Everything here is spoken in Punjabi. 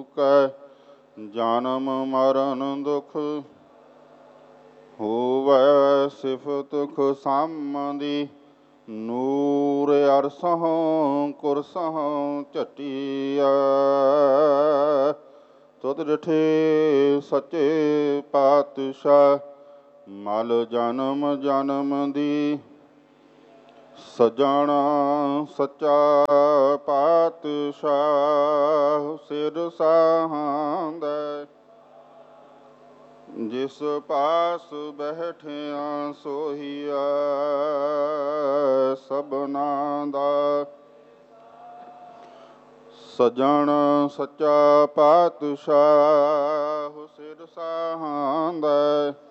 ਕੈ ਜਨਮ ਮਰਨ ਦੁਖ ਹੋਵੈ ਸਿਫਤ ਖੁਸਾਮਦੀ ਨੂਰ ਅਰਸਹੁ ਕੁਰਸਹੁ ਝਟੀਐ ਤੁਧ ਡਿਠੇ ਸੱਚੇ ਪਾਤਸ਼ਾਹ ਮਲ ਜਨਮ ਜਨਮ ਦੀ ਸਜਣ ਸੱਚਾ ਪਾਤਸ਼ਾਹ ਸਿਰ ਸਾਹਾਂਦੈ ਜਿਸ ਪਾਸ ਬੈਠਿਆ ਸੋਹੀਆ ਸਭਨਾ ਦਾ ਸਜਣ ਸੱਚਾ ਪਾਤਸ਼ਾਹ ਸਿਰ ਸਾਹਾਂਦੈ